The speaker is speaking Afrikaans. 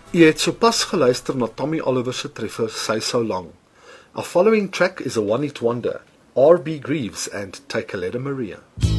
Jy het sopas geluister na Tommy Oliver se treffer Say So Long. Our following track is a one-hit wonder, R.B. Greaves and Take a Letter Maria.